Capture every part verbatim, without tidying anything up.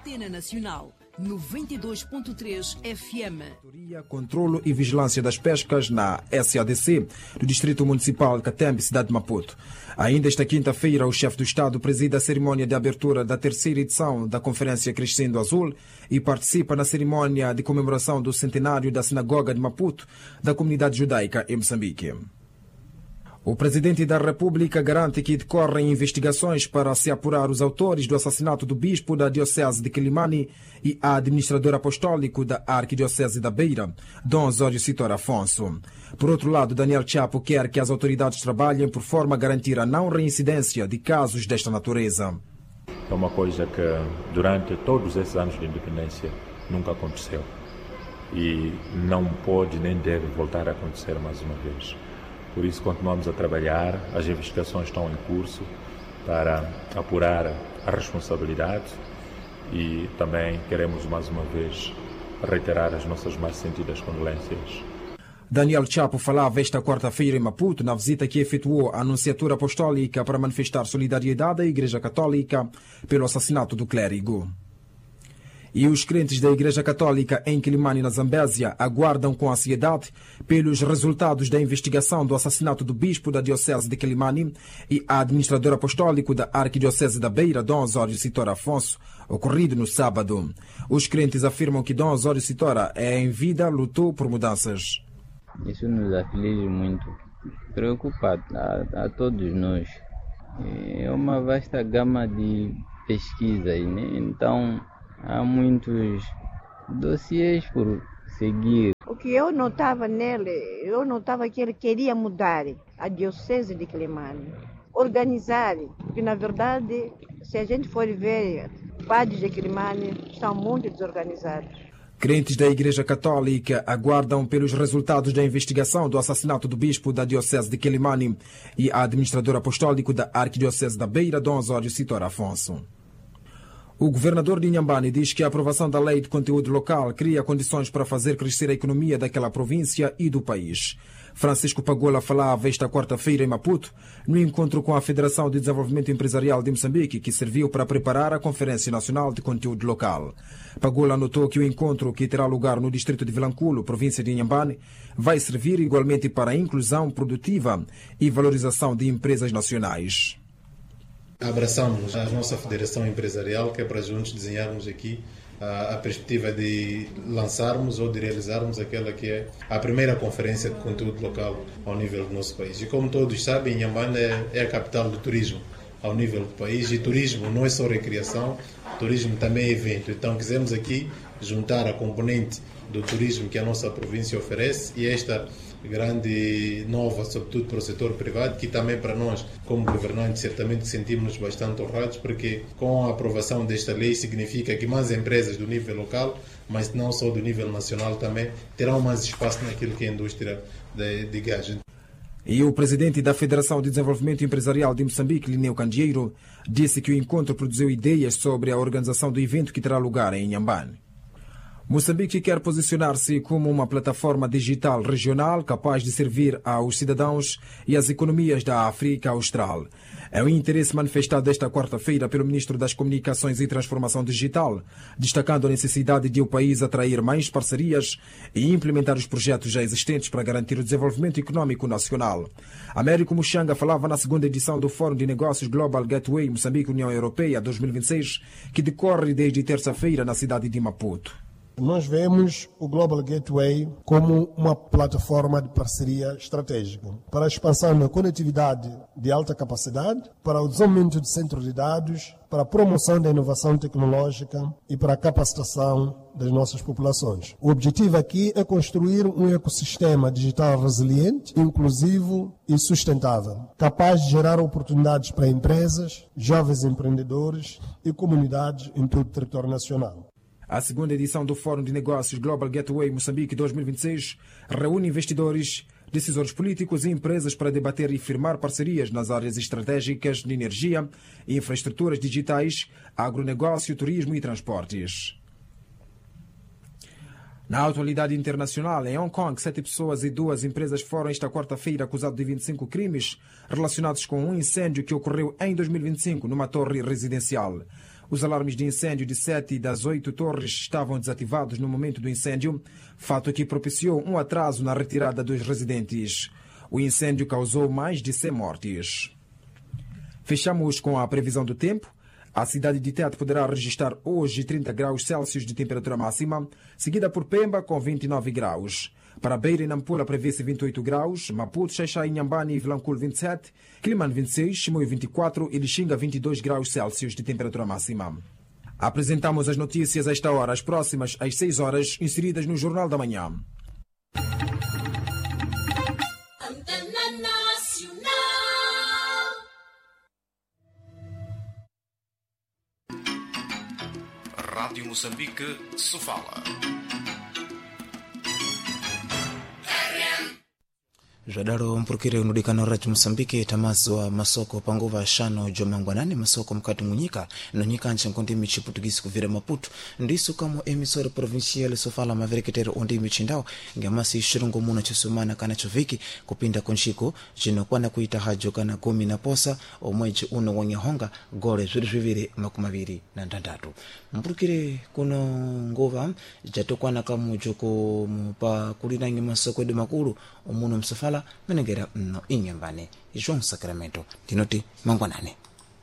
Antena Nacional, noventa e dois ponto três F M. Controlo e Vigilância das Pescas na S A D C, do Distrito Municipal de Catembe, cidade de Maputo. Ainda esta quinta-feira, o chefe do Estado preside a cerimônia de abertura da terceira edição da Conferência Crescendo Azul e participa na cerimônia de comemoração do centenário da Sinagoga de Maputo, da comunidade judaica em Moçambique. O Presidente da República garante que decorrem investigações para se apurar os autores do assassinato do bispo da Diocese de Quilimane e administrador apostólico da Arquidiocese da Beira, Dom Osório Sitor Afonso. Por outro lado, Daniel Chapo quer que as autoridades trabalhem por forma a garantir a não reincidência de casos desta natureza. É uma coisa que durante todos esses anos de independência nunca aconteceu e não pode nem deve voltar a acontecer mais uma vez. Por isso continuamos a trabalhar, as investigações estão em curso para apurar a responsabilidade e também queremos mais uma vez reiterar as nossas mais sentidas condolências. Daniel Chapo falava esta quarta-feira em Maputo na visita que efetuou à Anunciatura Apostólica para manifestar solidariedade à Igreja Católica pelo assassinato do clérigo. E os crentes da Igreja Católica em Quilimane, na Zambésia, aguardam com ansiedade pelos resultados da investigação do assassinato do bispo da Diocese de Quilimane e administrador apostólico da Arquidiocese da Beira, Dom Osório Sitor Afonso, ocorrido no sábado. Os crentes afirmam que Dom Osório Sitora é em vida, lutou por mudanças. Isso nos aflige muito, preocupado a, a todos nós. É uma vasta gama de pesquisas, né? Então há muitos dossiês por seguir. O que eu notava nele, eu notava que ele queria mudar a Diocese de Quilimane, organizar, porque na verdade, se a gente for ver, padres de Quilimane estão muito desorganizados. Crentes da Igreja Católica aguardam pelos resultados da investigação do assassinato do bispo da Diocese de Quilimane e administrador apostólico da Arquidiocese da Beira, Dom Osório Sitor Afonso. O governador de Inhambane diz que a aprovação da lei de conteúdo local cria condições para fazer crescer a economia daquela província e do país. Francisco Pagola falava esta quarta-feira em Maputo, no encontro com a Federação de Desenvolvimento Empresarial de Moçambique, que serviu para preparar a Conferência Nacional de Conteúdo Local. Pagola notou que o encontro, que terá lugar no distrito de Vilanculo, província de Inhambane, vai servir igualmente para a inclusão produtiva e valorização de empresas nacionais. Abraçamos a nossa federação empresarial, que é para juntos desenharmos aqui a, a perspectiva de lançarmos ou de realizarmos aquela que é a primeira conferência de conteúdo local ao nível do nosso país. E como todos sabem, Inhambane é, é a capital do turismo ao nível do país, e turismo não é só recreação, turismo também é evento. Então quisemos aqui juntar a componente do turismo que a nossa província oferece e esta grande nova, sobretudo para o setor privado, que também para nós, como governantes, certamente sentimos bastante honrados, porque com a aprovação desta lei significa que mais empresas do nível local, mas não só do nível nacional também, terão mais espaço naquilo que é a indústria de, de gás. E o presidente da Federação de Desenvolvimento Empresarial de Moçambique, Lineu Candeeiro, disse que o encontro produziu ideias sobre a organização do evento que terá lugar em Inhambane. Moçambique quer posicionar-se como uma plataforma digital regional capaz de servir aos cidadãos e às economias da África Austral. É o interesse manifestado esta quarta-feira pelo Ministro das Comunicações e Transformação Digital, destacando a necessidade de o país atrair mais parcerias e implementar os projetos já existentes para garantir o desenvolvimento econômico nacional. Américo Muxanga falava na segunda edição do Fórum de Negócios Global Gateway Moçambique-União Europeia dois mil e vinte e seis, que decorre desde terça-feira na cidade de Maputo. Nós vemos o Global Gateway como uma plataforma de parceria estratégica para a expansão da conectividade de alta capacidade, para o desenvolvimento de centros de dados, para a promoção da inovação tecnológica e para a capacitação das nossas populações. O objetivo aqui é construir um ecossistema digital resiliente, inclusivo e sustentável, capaz de gerar oportunidades para empresas, jovens empreendedores e comunidades em todo o território nacional. A segunda edição do Fórum de Negócios Global Gateway Moçambique dois mil e vinte e seis reúne investidores, decisores políticos e empresas para debater e firmar parcerias nas áreas estratégicas de energia, infraestruturas digitais, agronegócio, turismo e transportes. Na atualidade internacional, em Hong Kong, sete pessoas e duas empresas foram esta quarta-feira acusadas de vinte e cinco crimes relacionados com um incêndio que ocorreu em dois mil e vinte e cinco numa torre residencial. Os alarmes de incêndio de sete das oito torres estavam desativados no momento do incêndio, fato que propiciou um atraso na retirada dos residentes. O incêndio causou mais de cem mortes. Fechamos com a previsão do tempo. A cidade de Tete poderá registrar hoje trinta graus Celsius de temperatura máxima, seguida por Pemba com vinte e nove graus. Para Beira e Nampula prevê-se vinte e oito graus, Maputo, Xaixai, Inhambane e Vilanculo vinte e sete, Climane vinte e seis, Chimoio vinte e quatro e Lixinga vinte e dois graus Celsius de temperatura máxima. Apresentamos as notícias a esta hora, as próximas às seis horas, inseridas no Jornal da Manhã. Rádio Moçambique se fala. Jadaro mpurukire unudikano Rádio Moçambique tamazwa masoko panguva shano jomangwanani masoko mkati munyika nonyika nche nkondi michi Portuguese kuvira Maputo ndisu kamo emisora provincial sofala mavereketero ondi michindao ngamasi shirungo muna chusumana kana choviki kupinda konshiko jino kwana kuita hajo kana kumi na posa omweji uno wanya honga gore zuri zviviri makumaviri na ndandatu mpurukire kuno ngova jato kwana kamu joko mupa kulina ngi masoko edu makuru omuno msofala menegera mno Inhambane João Sacramento tinoti mangwanane.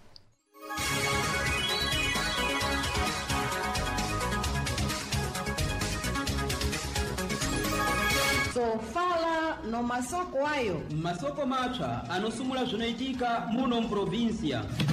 Sofala no masoko ayo masoko macha anosumula zvinaitika muno mprovincia.